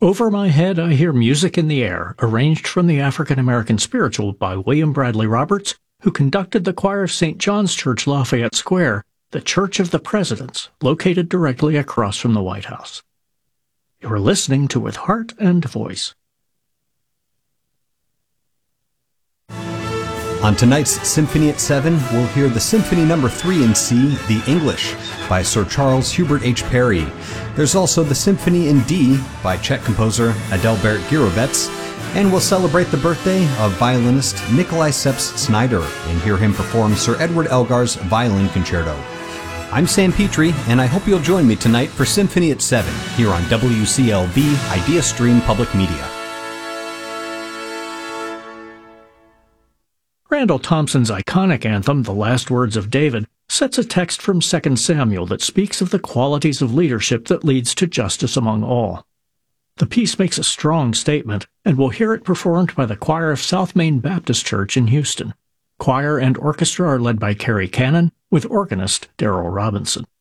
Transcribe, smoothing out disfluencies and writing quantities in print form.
Over my head I hear music in the air, arranged from the African American Spiritual by William Bradley Roberts, who conducted the choir of St. John's Church, Lafayette Square, the Church of the Presidents, located directly across from the White House. You're listening to With Heart and Voice. On tonight's Symphony at 7, we'll hear the Symphony No. 3 in C, The English, by Sir Charles Hubert H. Parry. There's also the Symphony in D by Czech composer Adalbert Gurevets, and we'll celebrate the birthday of violinist Nikolai Seps-Snyder and hear him perform Sir Edward Elgar's Violin Concerto. I'm Sam Petrie, and I hope you'll join me tonight for Symphony at 7 here on WCLV Idea Stream Public Media. Randall Thompson's iconic anthem, The Last Words of David, sets a text from 2 Samuel that speaks of the qualities of leadership that leads to justice among all. The piece makes a strong statement, and we'll hear it performed by the choir of South Main Baptist Church in Houston. Choir and orchestra are led by Carrie Cannon, with organist Darrell Robinson.